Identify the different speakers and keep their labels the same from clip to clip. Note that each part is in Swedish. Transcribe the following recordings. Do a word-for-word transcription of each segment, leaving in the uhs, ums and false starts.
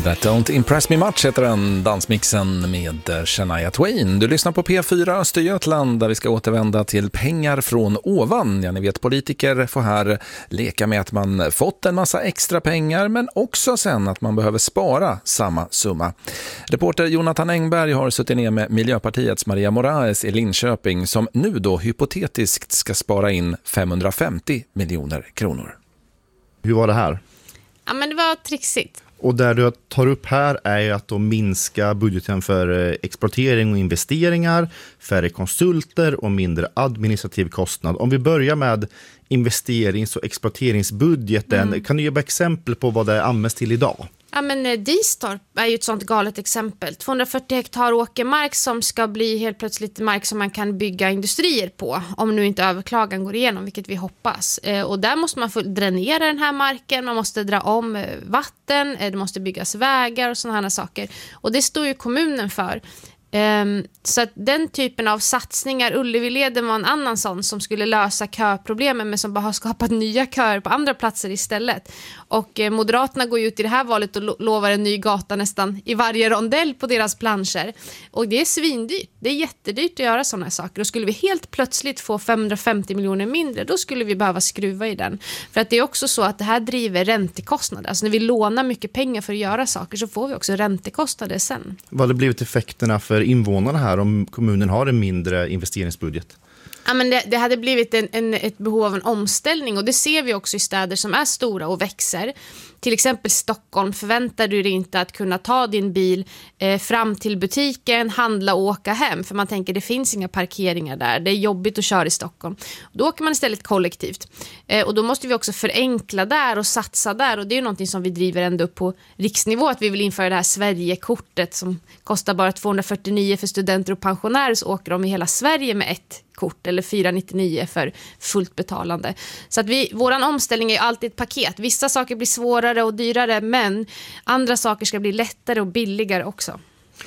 Speaker 1: That Don't Impress Me Much heter den, dansmixen med Shania Twain. Du lyssnar på P fyra Östergötland där vi ska återvända till pengar från ovan. Ja, ni vet, politiker får här leka med att man fått en massa extra pengar men också sen att man behöver spara samma summa. Reporter Jonathan Engberg har suttit ner med Miljöpartiets Maria Moraes i Linköping som nu då hypotetiskt ska spara in femhundrafemtio miljoner kronor.
Speaker 2: Hur var det här?
Speaker 3: Ja, men det var trixigt.
Speaker 2: Och där du tar upp här är ju att då minska budgeten för exploatering och investeringar, färre konsulter och mindre administrativ kostnad. Om vi börjar med investerings- och exploateringsbudgeten, mm. kan du ge exempel på vad det används till idag?
Speaker 3: Ja, men Distorp är ju ett sånt galet exempel. tvåhundrafyrtio hektar åkermark som ska bli helt plötsligt mark som man kan bygga industrier på. Om nu inte överklagan går igenom, vilket vi hoppas. Eh, och där måste man få dränera den här marken. Man måste dra om vatten. Eh, det måste byggas vägar och sådana här saker. Och det står ju kommunen för. Um, så att den typen av satsningar, Ullevileden var en annan sån som skulle lösa köproblemen men som bara har skapat nya köer på andra platser istället. Och eh, Moderaterna går ju ut i det här valet och lo- lovar en ny gata nästan i varje rondell på deras planscher. Och det är svindyrt, det är jättedyrt att göra sådana saker. Och skulle vi helt plötsligt få femhundrafemtio miljoner mindre, då skulle vi behöva skruva i den. För att det är också så att det här driver räntekostnader. Alltså när vi lånar mycket pengar för att göra saker så får vi också räntekostnader sen.
Speaker 2: Vad hade blivit effekterna för invånarna här om kommunen har en mindre investeringsbudget?
Speaker 3: Ja, men det, det hade blivit en, en, ett behov av en omställning och det ser vi också i städer som är stora och växer. Till exempel Stockholm förväntar du dig inte att kunna ta din bil eh, fram till butiken, handla och åka hem. För man tänker det finns inga parkeringar där, det är jobbigt att köra i Stockholm. Då åker man istället kollektivt. Eh, och då måste vi också förenkla där och satsa där. Och det är ju någonting som vi driver ändå upp på riksnivå. Att vi vill införa det här Sverigekortet som kostar bara tvåhundrafyrtionio för studenter och pensionärer, så åker de i hela Sverige med ett kort eller fyrahundranittionio för fullt betalande. Så att vi, våran omställning är ju alltid ett paket. Vissa saker blir svårare och dyrare, men andra saker ska bli lättare och billigare också.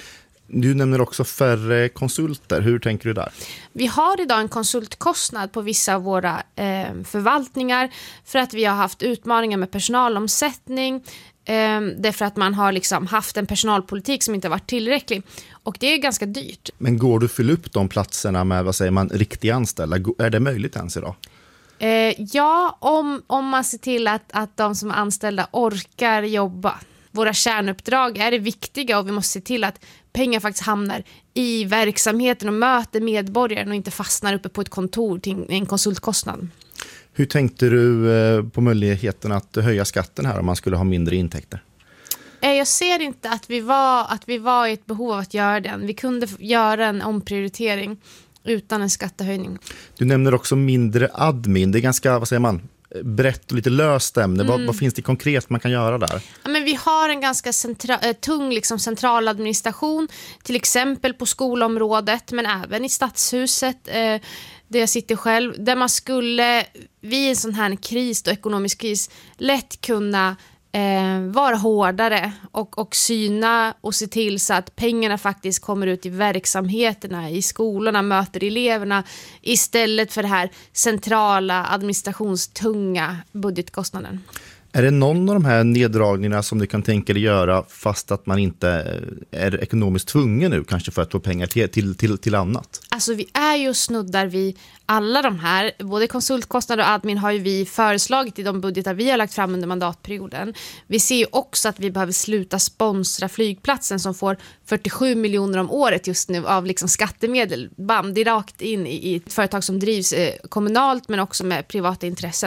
Speaker 2: Du nämner också färre konsulter. Hur tänker du där?
Speaker 3: Vi har idag en konsultkostnad på vissa av våra eh, förvaltningar för att vi har haft utmaningar med personalomsättning. Eh, därför att man har liksom haft en personalpolitik som inte har varit tillräcklig. Och det är ganska dyrt.
Speaker 2: Men går du fylla upp de platserna med, vad säger man, riktiga anställda? Är det möjligt ens idag?
Speaker 3: Eh, ja, om, om man ser till att, att de som är anställda orkar jobba. Våra kärnuppdrag är det viktiga och vi måste se till att pengar faktiskt hamnar i verksamheten och möter medborgaren och inte fastnar uppe på ett kontor till en konsultkostnad.
Speaker 2: Hur tänkte du på möjligheten att höja skatten här om man skulle ha mindre intäkter?
Speaker 3: Jag ser inte att vi var, att vi var i ett behov av att göra den. Vi kunde göra en omprioritering utan en skattehöjning. Du
Speaker 2: nämner också mindre admin. Det är ganska, vad säger man, brett och lite löst ämne. Mm. Vad, vad finns det konkret man kan göra där?
Speaker 3: Ja, men vi har en ganska centra- äh, tung liksom, central administration. Till exempel på skolområdet men även i stadshuset. Eh, där jag sitter själv. Där man skulle vid en sån här kris och ekonomisk kris lätt kunna Eh, vara hårdare och, och syna och se till så att pengarna faktiskt kommer ut i verksamheterna, i skolorna, möter eleverna istället för det här centrala administrationstunga budgetkostnaden.
Speaker 2: Är det någon av de här neddragningarna som du kan tänka dig göra fast att man inte är ekonomiskt tvungen nu kanske för att få pengar till, till, till, till annat?
Speaker 3: Alltså vi är ju snuddar vid alla de här, både konsultkostnader och admin har ju vi föreslagit i de budgetar vi har lagt fram under mandatperioden. Vi ser ju också att vi behöver sluta sponsra flygplatsen som får fyrtiosju miljoner om året just nu av liksom skattemedel. Bam, det är rakt in i, i ett företag som drivs eh, kommunalt men också med privata intressen.